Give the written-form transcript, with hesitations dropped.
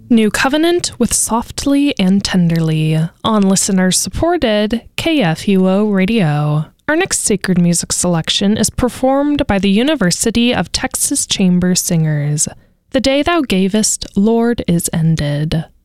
New Covenant with Softly and Tenderly on listener-supported KFUO Radio. Our next sacred music selection is performed by the University of Texas Chamber Singers. The Day Thou Gavest, Lord, is Ended.